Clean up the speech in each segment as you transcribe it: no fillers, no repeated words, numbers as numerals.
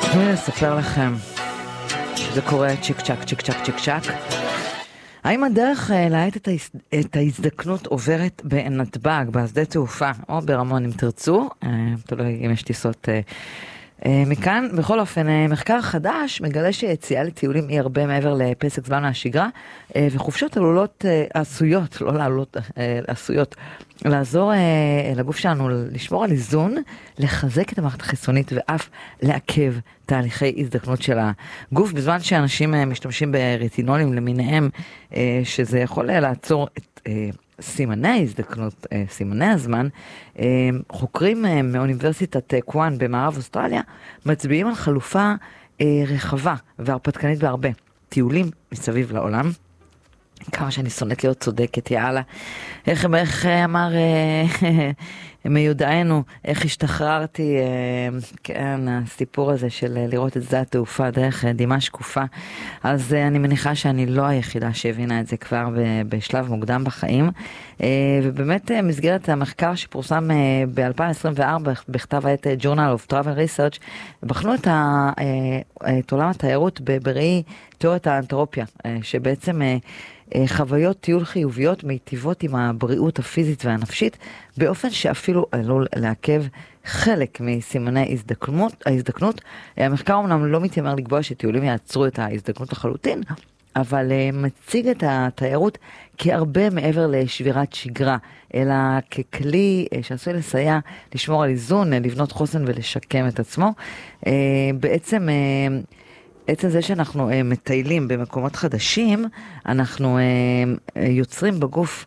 תנו לי לספר לכם שזה קורה צ'יק צ'ק צ'יק צ'ק צ'יק צ'ק. האם הדרך להאט את ההזדקנות עוברת בנתב"ג, בשדה תעופה או ברמון אם תרצו, תלוי אם יש טיסות מכאן. בכל אופן, מחקר חדש מגלה שיציאה לטיולים היא הרבה מעבר לפסק זמן מהשגרה, וחופשות עשויות, לא לעלות, עשויות לעזור לגוף שלנו לשמור על איזון, לחזק את המערכת החיסונית ואף לעכב תהליכי הזדקנות של הגוף, בזמן שאנשים משתמשים ברטינולים למיניהם, שזה יכול לעצור את סימני ההזדקנות, סימני הזמן. חוקרים מאוניברסיטת קוואן במערב אוסטרליה מצביעים על חלופה רחבה והרפתקנית בהרבה, טיולים מסביב לעולם. כמה שאני שונאת להיות צודקת, יאללה. איך אמר מיודענו, איך השתחררתי, כן, הסיפור הזה של לראות את שדה התעופה דרך דמעה שקופה. אז אני מניחה שאני לא היחידה שהבינה את זה כבר בשלב מוקדם בחיים. ובאמת מסגרת המחקר שפורסם ב-2024 בכתב העת Journal of Travel Research, בחנו את עולם התיירות בראי תיאוריית האנתרופיה, שבעצם חוויות טיול חיוביות מיטיבות עם הבריאות הפיזית והנפשית, באופן שאפילו עלול לעכב חלק מסימני ההזדקנות. המחקר אומנם לא מתיימר לקבוע שטיולים יעצרו את ההזדקנות לחלוטין, אבל מציג את התיירות כהרבה מעבר לשבירת שגרה, אלא ככלי שעשוי לסייע לשמור על איזון, לבנות חוסן ולשקם את עצמו. בעצם זה שאנחנו מטיילים במקומות חדשים, אנחנו יוצרים בגוף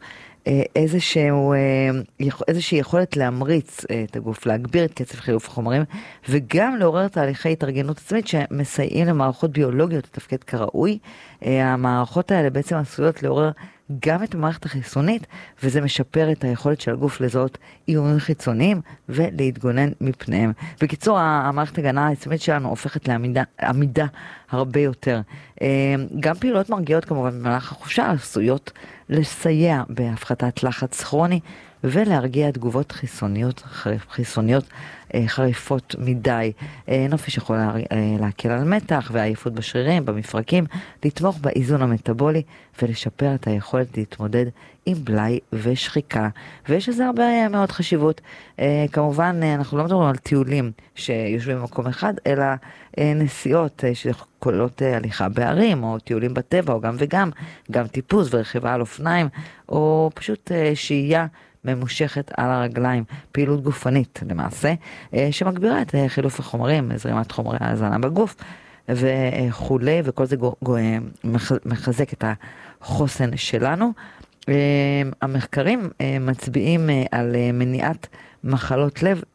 איזושהי יכולת להמריץ את הגוף, להגביר את קצב חילוף החומרים, וגם לעורר תהליכי התארגנות עצמית שמסייעים למערכות ביולוגיות לתפקד כראוי. המערכות האלה בעצם עשויות לעורר גם את המערכת החיסונית, וזה משפר את היכולת של הגוף לזהות איומים חיצוניים ולהתגונן מפניהם. בקיצור, המערכת הגנה העצמית שלנו הופכת לעמידה הרבה יותר. גם פעילות מרגיעות כמובן במהלך החופשה עשויות לסייע בהפחתת לחץ כרוני ולהרגיע תגובות חיסוניות חריפות מדי. נופש יכול להקל על מתח והעייפות בשרירים, במפרקים, לתמוך באיזון המטאבולי ולשפר את היכולת להתמודד עם בלי ושחיקה. ויש לזה הרבה מאוד חשיבות. כמובן, אנחנו לא מדברים על טיולים שיושבים במקום אחד, אלא נסיעות שכוללות הליכה בערים, או טיולים בטבע, או גם וגם, גם טיפוס ורכיבה על אופניים, או פשוט שהייה ממושכת על הרגליים, פעילות גופנית למעשה, שמגבירה את חילוף החומרים, זרימת חומרי ההזנה בגוף וכולי, וכל זה מחזק את החוסן שלנו. המחקרים מצביעים על מניעת מחלות לב